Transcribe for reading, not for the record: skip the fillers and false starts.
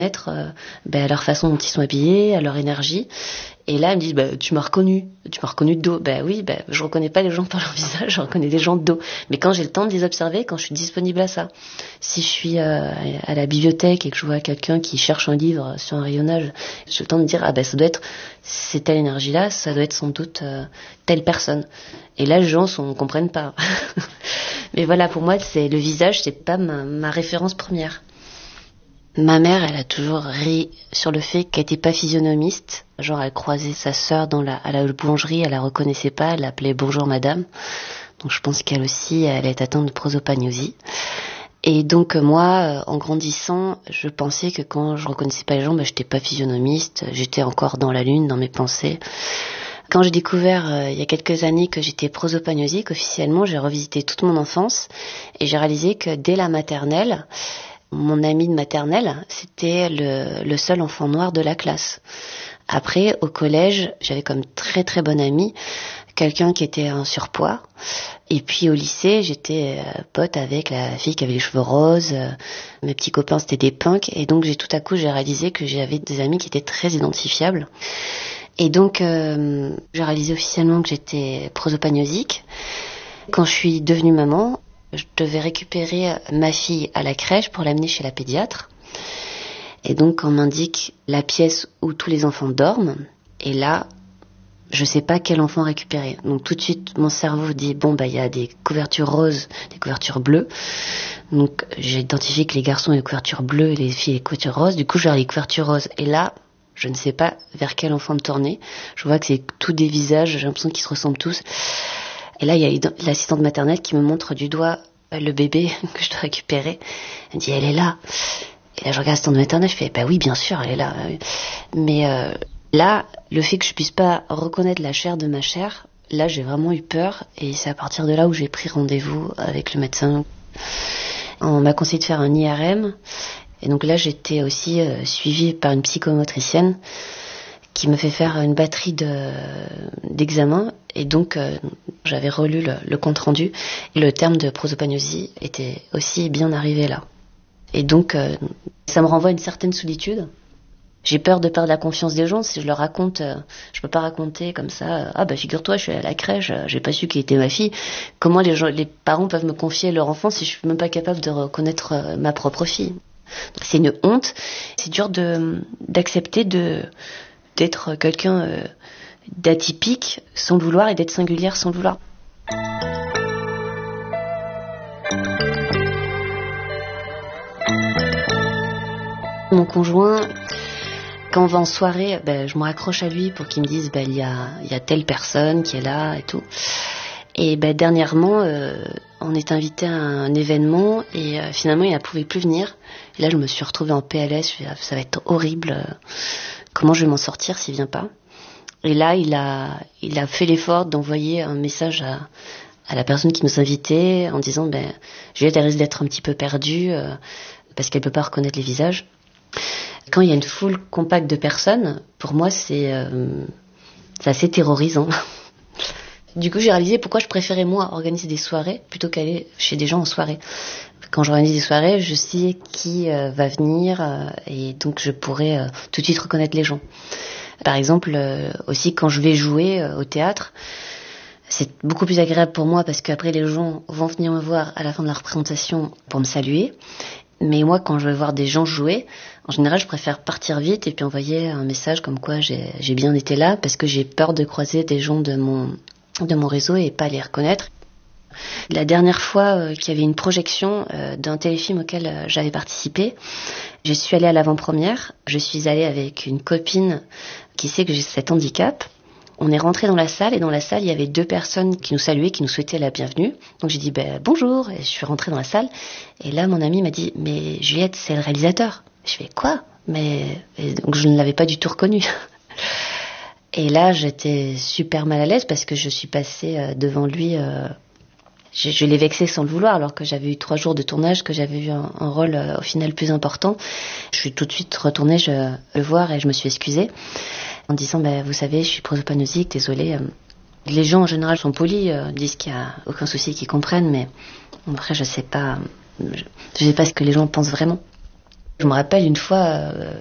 à leur façon dont ils sont habillés, à leur énergie. Et là, ils me disent, tu m'as reconnu de dos. Oui, je reconnais pas les gens par leur visage, je reconnais des gens de dos. Mais quand j'ai le temps de les observer, quand je suis disponible à ça. Si je suis à la bibliothèque et que je vois quelqu'un qui cherche un livre sur un rayonnage, j'ai le temps de me dire, ça doit être, c'est telle énergie-là, ça doit être sans doute telle personne. Et là, les gens comprennent pas. Mais voilà, pour moi, c'est le visage, c'est pas ma référence première. Ma mère, elle a toujours ri sur le fait qu'elle était pas physionomiste. Genre, elle croisait sa sœur à la boulangerie, elle la reconnaissait pas, elle l'appelait bonjour madame. Donc je pense qu'elle aussi, elle est atteinte de prosopagnosie. Et donc moi, en grandissant, je pensais que quand je reconnaissais pas les gens, j'étais pas physionomiste, j'étais encore dans la lune, dans mes pensées. Quand j'ai découvert il y a quelques années que j'étais prosopagnosique, officiellement, j'ai revisité toute mon enfance et j'ai réalisé que dès la maternelle, mon ami de maternelle, c'était le seul enfant noir de la classe. Après, au collège, j'avais comme très très bonne amie quelqu'un qui était en surpoids. Et puis au lycée, j'étais pote avec la fille qui avait les cheveux roses. Mes petits copains, c'était des punks. Et donc tout à coup, j'ai réalisé que j'avais des amis qui étaient très identifiables. Et donc, j'ai réalisé officiellement que j'étais prosopagnosique. Quand je suis devenue maman, je devais récupérer ma fille à la crèche pour l'amener chez la pédiatre. Et donc, on m'indique la pièce où tous les enfants dorment. Et là, je sais pas quel enfant récupérer. Donc, tout de suite, mon cerveau dit, il y a des couvertures roses, des couvertures bleues. Donc, j'ai identifié que les garçons ont les couvertures bleues et les filles les couvertures roses. Du coup, j'ai les couvertures roses. Et là, je ne sais pas vers quel enfant me tourner. Je vois que c'est tous des visages, j'ai l'impression qu'ils se ressemblent tous. Et là, il y a l'assistante maternelle qui me montre du doigt le bébé que je dois récupérer. Elle me dit, elle est là. Et là, je regarde l'assistante maternelle, je fais, oui, bien sûr, elle est là. Mais là, le fait que je puisse pas reconnaître la chair de ma chair, là, j'ai vraiment eu peur. Et c'est à partir de là où j'ai pris rendez-vous avec le médecin. On m'a conseillé de faire un IRM. Et donc là, j'étais aussi suivie par une psychomotricienne qui me fait faire une batterie d'examens. Et donc, j'avais relu le compte-rendu. Et le terme de prosopagnosie était aussi bien arrivé là. Et donc, ça me renvoie à une certaine solitude. J'ai peur de perdre la confiance des gens. Si je leur raconte, je peux pas raconter comme ça, figure-toi, je suis à la crèche, j'ai pas su qui était ma fille. Comment les parents peuvent me confier leur enfant si je suis même pas capable de reconnaître ma propre fille? C'est une honte. C'est dur d'accepter d'être quelqu'un d'atypique sans le vouloir et d'être singulière sans le vouloir. Mon conjoint, quand on va en soirée, je me raccroche à lui pour qu'il me dise il y a telle personne qui est là et tout. Et dernièrement, on est invité à un événement et finalement il ne pouvait plus venir. Et là, je me suis retrouvée en PLS. Je me suis dit, ça va être horrible. Comment je vais m'en sortir s'il vient pas? Et là, il a fait l'effort d'envoyer un message à la personne qui nous invitait en disant, Juliette, elle risque d'être un petit peu perdue parce qu'elle peut pas reconnaître les visages. Quand il y a une foule compacte de personnes, pour moi, c'est assez terrorisant. Du coup, j'ai réalisé pourquoi je préférais, moi, organiser des soirées plutôt qu'aller chez des gens en soirée. Quand j'organise des soirées, je sais qui va venir et donc je pourrais tout de suite reconnaître les gens. Par exemple, aussi quand je vais jouer au théâtre, c'est beaucoup plus agréable pour moi parce qu'après les gens vont venir me voir à la fin de la représentation pour me saluer. Mais moi, quand je vais voir des gens jouer, en général, je préfère partir vite et puis envoyer un message comme quoi j'ai bien été là parce que j'ai peur de croiser des gens de mon réseau et pas les reconnaître. La dernière fois qu'il y avait une projection d'un téléfilm auquel j'avais participé, je suis allée à l'avant-première. Je suis allée avec une copine qui sait que j'ai cet handicap. On est rentré dans la salle et dans la salle, il y avait 2 personnes qui nous saluaient, qui nous souhaitaient la bienvenue. Donc j'ai dit bonjour et je suis rentrée dans la salle. Et là, mon ami m'a dit mais Juliette, c'est le réalisateur. Je fais quoi? Donc je ne l'avais pas du tout reconnu. Et là, j'étais super mal à l'aise parce que je suis passée devant lui. Je l'ai vexé sans le vouloir, alors que j'avais eu 3 jours de tournage, que j'avais eu un rôle au final plus important. Je suis tout de suite retournée le voir et je me suis excusée en disant vous savez, je suis prosopagnosique, désolée. Les gens en général sont polis, disent qu'il n'y a aucun souci, qu'ils comprennent, mais après je sais pas ce que les gens pensent vraiment. Je me rappelle une fois,